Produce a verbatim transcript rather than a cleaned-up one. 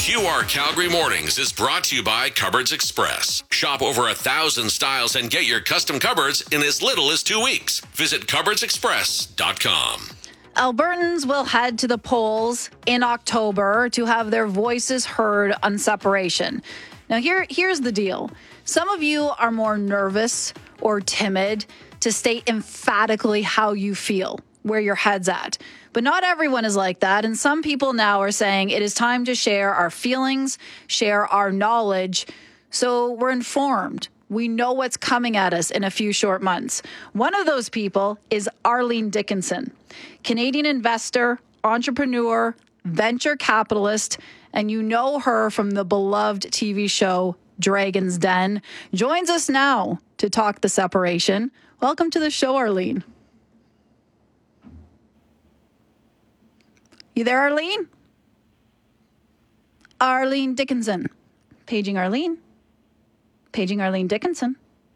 Q R Calgary Mornings is brought to you by Cupboards Express. Shop over a thousand styles and get your custom cupboards in as little as two weeks. Visit cupboards express dot com. Albertans will head to the polls in October to have their voices heard on separation. Now, here, here's the deal. Some of you are more nervous or timid to state emphatically how you feel, where your head's at. But not everyone is like that, and some people now are saying it is time to share our feelings, share our knowledge, so we're informed. We know what's coming at us in a few short months. One of those people is Arlene Dickinson, Canadian investor, entrepreneur, venture capitalist, and you know her from the beloved T V show Dragon's Den, joins us now to talk the separation. Welcome to the show, Arlene. You there, Arlene? Arlene Dickinson. Paging Arlene. Paging Arlene Dickinson.